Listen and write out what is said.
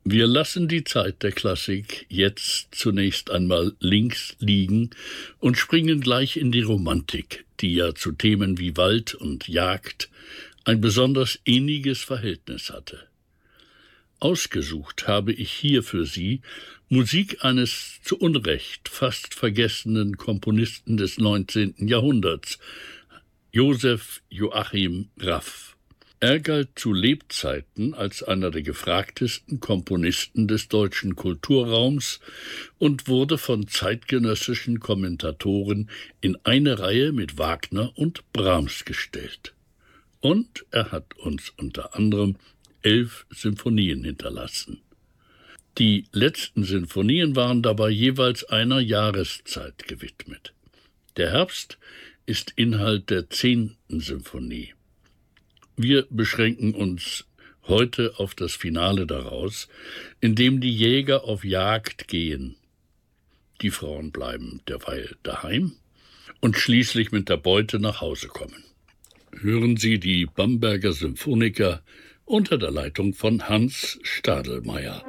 Wir lassen die Zeit der Klassik jetzt zunächst einmal links liegen und springen gleich in die Romantik, die ja zu Themen wie Wald und Jagd ein besonders inniges Verhältnis hatte. Ausgesucht habe ich hier für Sie Musik eines zu Unrecht fast vergessenen Komponisten des 19. Jahrhunderts, Joseph Joachim Raff. Er galt zu Lebzeiten als einer der gefragtesten Komponisten des deutschen Kulturraums und wurde von zeitgenössischen Kommentatoren in eine Reihe mit Wagner und Brahms gestellt. Und er hat uns unter anderem 11 Symphonien hinterlassen. Die letzten Sinfonien waren dabei jeweils einer Jahreszeit gewidmet. Der Herbst ist Inhalt der 10. Symphonie. Wir beschränken uns heute auf das Finale daraus, in dem die Jäger auf Jagd gehen. Die Frauen bleiben derweil daheim und schließlich mit der Beute nach Hause kommen. Hören Sie die Bamberger Symphoniker unter der Leitung von Hans Stadelmeier.